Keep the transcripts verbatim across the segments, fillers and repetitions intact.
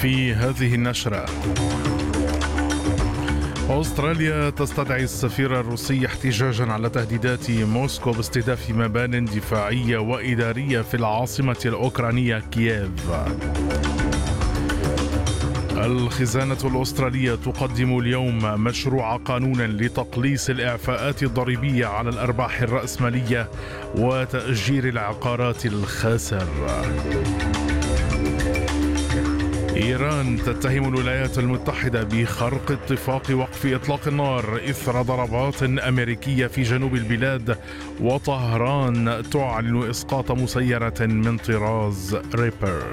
في هذه النشرة: أستراليا تستدعي السفير الروسي احتجاجا على تهديدات موسكو باستهداف مبان دفاعية وإدارية في العاصمة الأوكرانية كييف. الخزانة الأسترالية تقدم اليوم مشروع قانون لتقليص الإعفاءات الضريبية على الأرباح الرأسمالية وتأجير العقارات الخاسر. إيران تتهم الولايات المتحدة بخرق اتفاق وقف إطلاق النار إثر ضربات أمريكية في جنوب البلاد، وطهران تعلن إسقاط مسيرة من طراز ريبر.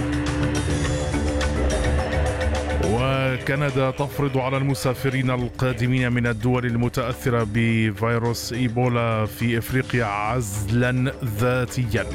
وكندا تفرض على المسافرين القادمين من الدول المتأثرة بفيروس إيبولا في إفريقيا عزلا ذاتيا.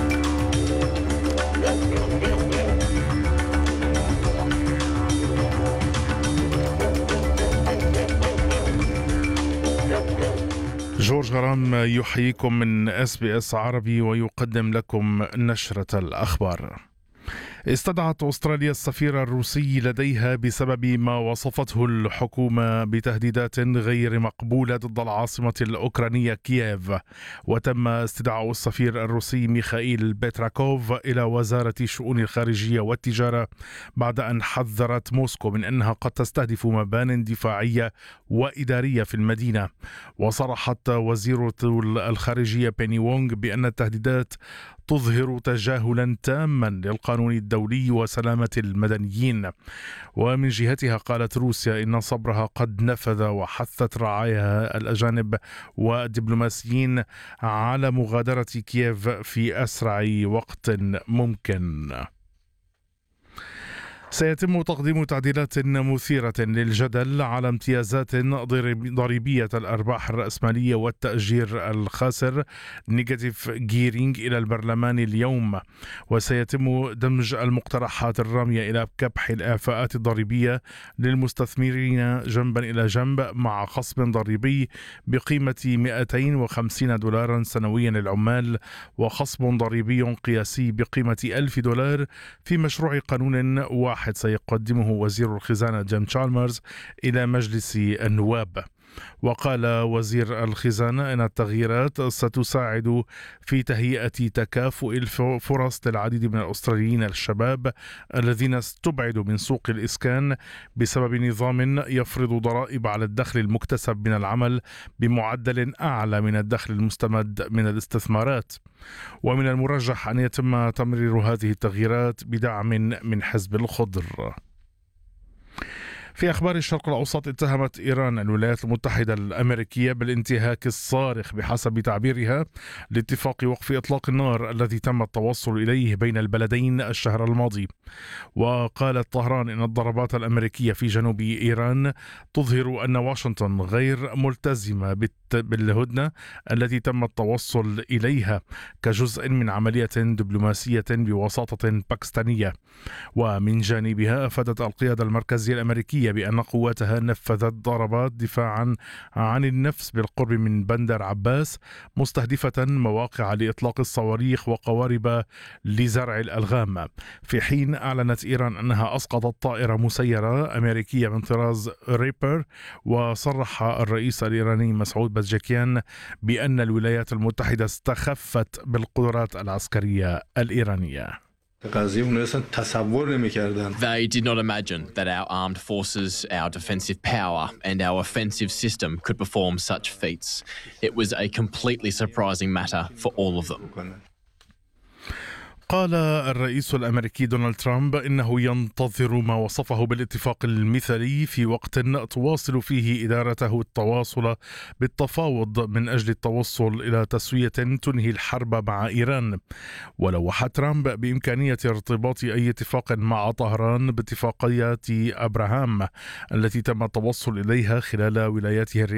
جورج غرام يحييكم من إس بي إس عربي ويقدم لكم نشرة الأخبار. استدعت أستراليا السفير الروسي لديها بسبب ما وصفته الحكومة بتهديدات غير مقبولة ضد العاصمة الأوكرانية كييف، وتم استدعاء السفير الروسي ميخائيل بيتراكوف إلى وزارة الشؤون الخارجية والتجارة بعد أن حذرت موسكو من أنها قد تستهدف مبان دفاعية وإدارية في المدينة. وصرحت وزيرة الخارجية بيني وونغ بأن التهديدات تظهر تجاهلا تاما للقانون الدولي وسلامة المدنيين. ومن جهتها قالت روسيا إن صبرها قد نفذ، وحثت رعاياها الأجانب والدبلوماسيين على مغادرة كييف في أسرع وقت ممكن. سيتم تقديم تعديلات مثيرة للجدل على امتيازات ضريبية الأرباح الرأسمالية والتأجير الخاسر نيجاتيف جيرينج إلى البرلمان اليوم، وسيتم دمج المقترحات الرامية إلى كبح الإعفاءات الضريبية للمستثمرين جنبا إلى جنب مع خصم ضريبي بقيمة مئتين وخمسين دولارا سنويا للعمال، وخصم ضريبي قياسي بقيمة ألف دولار في مشروع قانون واحد سيقدمه وزير الخزانة جيم تشالمرز إلى مجلس النواب. وقال وزير الخزانة أن التغييرات ستساعد في تهيئة تكافؤ الفرص للعديد من الأستراليين الشباب الذين استبعدوا من سوق الإسكان بسبب نظام يفرض ضرائب على الدخل المكتسب من العمل بمعدل أعلى من الدخل المستمد من الاستثمارات. ومن المرجح أن يتم تمرير هذه التغييرات بدعم من حزب الخضر. في أخبار الشرق الأوسط، اتهمت إيران الولايات المتحدة الأمريكية بالانتهاك الصارخ بحسب تعبيرها لاتفاق وقف إطلاق النار الذي تم التوصل إليه بين البلدين الشهر الماضي. وقالت طهران إن الضربات الأمريكية في جنوب إيران تظهر أن واشنطن غير ملتزمة بالهدنة التي تم التوصل إليها كجزء من عملية دبلوماسية بوساطة باكستانية. ومن جانبها أفادت القيادة المركزية الأمريكية بأن قواتها نفذت ضربات دفاعا عن النفس بالقرب من بندر عباس، مستهدفة مواقع لإطلاق الصواريخ وقوارب لزرع الألغام، في حين أعلنت إيران أنها أسقطت طائرة مسيرة أمريكية من طراز ريبر. وصرح الرئيس الإيراني مسعود بزشكيان بأن الولايات المتحدة استخفت بالقدرات العسكرية الإيرانية. They did not imagine that our armed forces, our defensive power and our offensive system could perform such feats. It was a completely surprising matter for all of them. قال الرئيس الأمريكي دونالد ترامب إنه ينتظر ما وصفه بالاتفاق المثالي في وقت تواصل فيه إدارته التواصل بالتفاوض من أجل التوصل إلى تسوية تنهي الحرب مع إيران. ولوح ترامب بإمكانية ارتباط أي اتفاق مع طهران باتفاقيات أبراهام التي تم التوصل إليها خلال ولايته